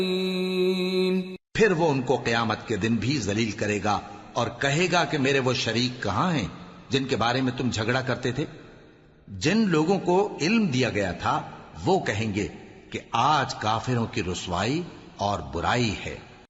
फिर वो उनको क़यामत के दिन भी जलील करेगा और कहेगा कि मेरे वो शरीक कहां हैं जिनके बारे में तुम झगड़ा करते थे। जिन लोगों को इल्म दिया गया था वो कहेंगे कि आज काफिरों की रुसवाई और बुराई है।